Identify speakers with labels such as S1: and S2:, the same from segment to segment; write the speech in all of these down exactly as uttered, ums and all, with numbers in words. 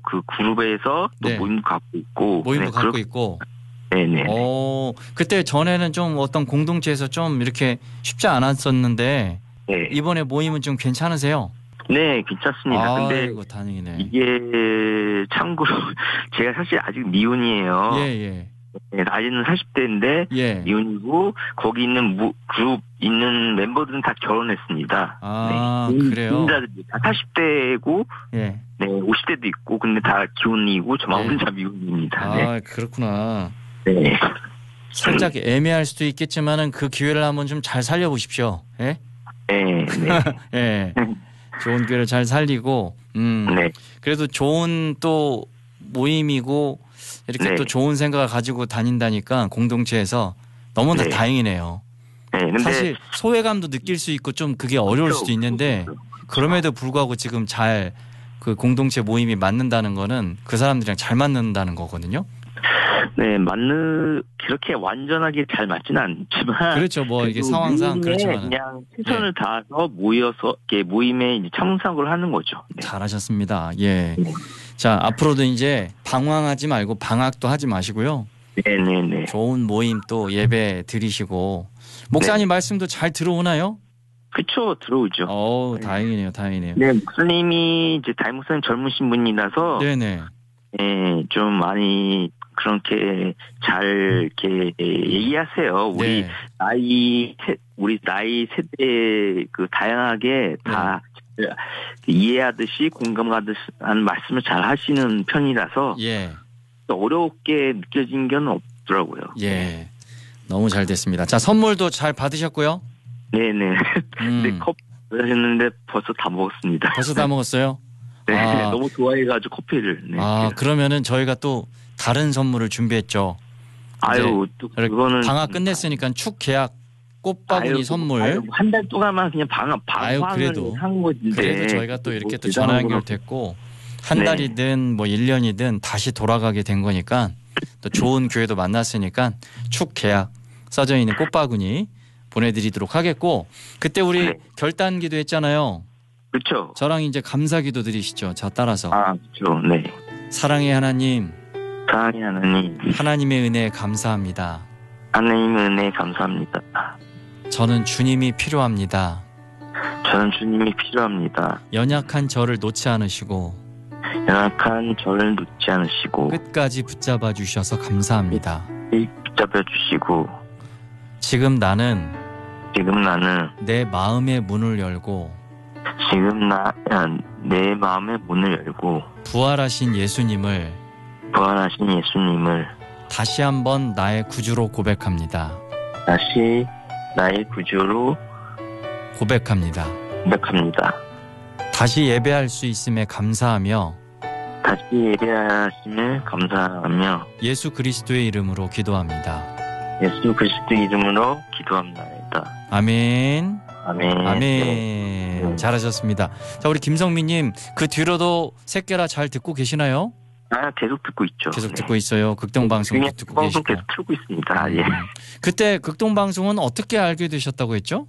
S1: 그 그룹에서 또
S2: 네.
S1: 모임도 갖고 있고.
S2: 모임도
S1: 네,
S2: 갖고
S1: 그렇-
S2: 있고.
S1: 네네.
S2: 어, 그때 전에는 좀 어떤 공동체에서 좀 이렇게 쉽지 않았었는데
S1: 네.
S2: 이번에 모임은 좀 괜찮으세요?
S1: 네, 괜찮습니다. 근데
S2: 아이고 다행이네.
S1: 이게 참고로 제가 사실 아직 미혼이에요.
S2: 예, 예.
S1: 네, 나이는 사십 대인데
S2: 예.
S1: 미혼이고 거기 있는 무, 그룹 있는 멤버들은 다 결혼했습니다.
S2: 아,
S1: 네.
S2: 그래요?
S1: 혼자들이 다 사십 대고
S2: 예.
S1: 네, 오십 대도 있고 근데 다 기혼이고 저만
S2: 네.
S1: 혼자 미혼입니다. 네.
S2: 아, 그렇구나.
S1: 네.
S2: 살짝 애매할 수도 있겠지만은 그 기회를 한번 좀 잘 살려보십시오. 예?
S1: 네. 네.
S2: 예. 좋은 기회를 잘 살리고, 음.
S1: 네.
S2: 그래도 좋은 또 모임이고 이렇게
S1: 네.
S2: 또 좋은 생각을 가지고 다닌다니까 공동체에서 너무나
S1: 네.
S2: 다행이네요.
S1: 네. 근데
S2: 사실 소외감도 느낄 수 있고 좀 그게 어려울
S1: 그렇죠.
S2: 수도 있는데 그럼에도 불구하고 지금 잘 그 공동체 모임이 맞는다는 거는 그 사람들이랑 잘 맞는다는 거거든요.
S1: 네, 맞는 그렇게 완전하게 잘 맞지는 않지만
S2: 그렇죠. 뭐 이게
S1: 그래도
S2: 상황상
S1: 모임에
S2: 그렇지만
S1: 그냥 최선을 다해서 모여서 이렇게 모임에 이제 참석을 하는 거죠. 네.
S2: 잘하셨습니다. 예.
S1: 네.
S2: 자, 앞으로도 이제 방황하지 말고 방학도 하지 마시고요.
S1: 네, 네, 네.
S2: 좋은 모임 또 예배 드리시고 목사님 말씀도 잘 들어오나요?
S1: 그쵸, 들어오죠.
S2: 어, 다행이네요. 다행이네요.
S1: 네, 목사님이 이제 담임 목사님 젊으신 분이라서
S2: 네네.
S1: 네, 좀 많이 그렇게 잘 이렇게 얘기하세요. 우리
S2: 네.
S1: 나이 세- 우리 나이 세대 그 다양하게 다 이해하듯이 공감하듯이 하는 말씀을 잘 하시는 편이라서
S2: 예.
S1: 어렵게 느껴진 건 없더라고요.
S2: 예. 너무 잘 됐습니다. 자, 선물도 잘 받으셨고요.
S1: 네네.
S2: 음.
S1: 근데 커피 하셨는데 벌써 다 먹었습니다.
S2: 벌써 다 먹었어요?
S1: 네,
S2: 아.
S1: 너무 좋아해가지고 커피를. 네.
S2: 아, 그러면은 저희가 또 다른 선물을 준비했죠.
S1: 아유, 또 그거는
S2: 방학 끝냈으니까 축 계약 꽃바구니
S1: 아유,
S2: 선물.
S1: 아유, 한 달 동안만 그냥 방학
S2: 아유,
S1: 방황을
S2: 그래도.
S1: 한 건데.
S2: 그래도 저희가 또 이렇게
S1: 뭐
S2: 또 전화
S1: 대단한 건
S2: 연결됐고 한
S1: 네.
S2: 달이든 뭐 일 년이든 다시 돌아가게 된 거니까 또 좋은 교회도 만났으니까 축 계약 써져 있는 꽃바구니 보내드리도록 하겠고 그때 우리
S1: 네.
S2: 결단기도 했잖아요.
S1: 그렇죠.
S2: 저랑 이제 감사기도 드리시죠. 자 따라서
S1: 아, 그렇죠. 네.
S2: 사랑의 하나님,
S1: 사랑의 하나님,
S2: 하나님의 은혜에 감사합니다.
S1: 하나님의 은혜 감사합니다.
S2: 저는 주님이 필요합니다.
S1: 저는 주님이 필요합니다.
S2: 연약한 저를 놓지 않으시고
S1: 연약한 저를 놓지 않으시고
S2: 끝까지 붙잡아 주셔서 감사합니다.
S1: 붙잡아 주시고
S2: 지금 나는
S1: 지금 나는
S2: 내 마음의 문을 열고
S1: 지금 나 내 마음의 문을 열고
S2: 부활하신 예수님을
S1: 부활하신 예수님을
S2: 다시 한번 나의 구주로 고백합니다.
S1: 다시 나의 구주로
S2: 고백합니다.
S1: 고백합니다.
S2: 다시 예배할 수 있음에 감사하며
S1: 다시 예배하심을 감사하며
S2: 예수 그리스도의 이름으로 기도합니다.
S1: 예수 그리스도 이름으로 기도합니다.
S2: 아멘.
S1: 아멘.
S2: 아멘.
S1: 네.
S2: 잘하셨습니다. 자, 우리 김성민님 그 뒤로도 새끼라 잘 듣고 계시나요?
S1: 아, 계속 듣고 있죠.
S2: 계속
S1: 네.
S2: 듣고 있어요. 극동방송
S1: 그냥
S2: 듣고
S1: 방송
S2: 계시고.
S1: 계속 틀고 있습니다. 예.
S2: 음. 그때 극동방송은 어떻게 알게 되셨다고 했죠?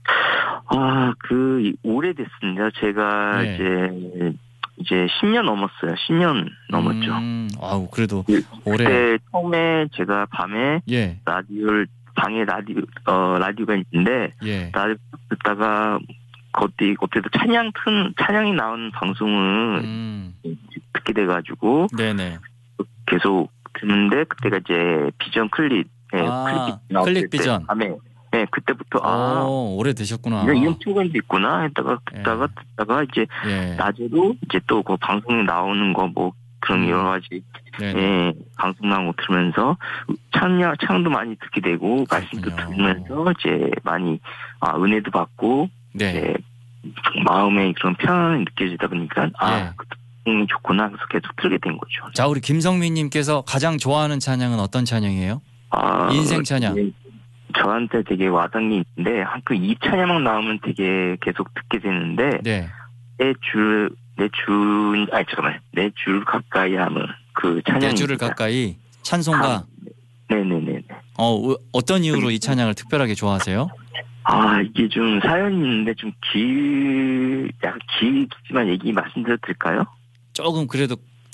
S1: 아, 그 오래됐습니다. 제가
S2: 네.
S1: 이제 이제 십 년 넘었어요. 십 년 넘었죠.
S2: 음, 아우 그래도
S1: 그-
S2: 올해
S1: 그때 처음에 제가 밤에
S2: 예,
S1: 라디오를 방에 라디오 어 라디오가 있는데
S2: 예.
S1: 라디오 듣다가 그때 그때도 찬양 튼 찬양이 나오는 방송을
S2: 음,
S1: 듣게 돼가지고
S2: 네네.
S1: 계속 듣는데 그때가 이제 비전 클립 네,
S2: 아,
S1: 클립 나왔을
S2: 클릭
S1: 때
S2: 비전.
S1: 밤에 네 그때부터 아
S2: 오, 오래 되셨구나.
S1: 이런 이런 프로그램도 있구나 했다가 듣다가
S2: 예.
S1: 듣다가 이제
S2: 예,
S1: 낮에도 이제 또 그 방송에 나오는 거 뭐 그런
S2: 음.
S1: 여러 가지
S2: 네네.
S1: 예, 방송 나온 거 들으면서 찬양 창도 많이 듣게 되고 말씀도
S2: 그렇군요.
S1: 들으면서 이제 많이 아 은혜도 받고
S2: 네.
S1: 이제 마음에 그런 평안이 느껴지다 보니까
S2: 예.
S1: 아 음, 좋구나 그래서 계속 틀게 된 거죠.
S2: 자, 우리 김성민님께서 가장 좋아하는 찬양은 어떤 찬양이에요?
S1: 아,
S2: 인생 찬양.
S1: 예, 저한테 되게 와닿는 게 있는데 한 그 이 찬양만 나오면 되게 계속 듣게 되는데
S2: 네.
S1: 내 줄 내 줄 아니 잠깐만 내 줄 가까이 하면 그 찬양
S2: 내 주를 가까이 찬송가.
S1: 네네네.
S2: 어, 어, 어떤 이유로 이 찬양을 특별하게 좋아하세요?
S1: 아, 이게 좀 사연이 있는데 좀 길, 약간 길지만 얘기 말씀드려도 될까요?
S2: 조금 그래도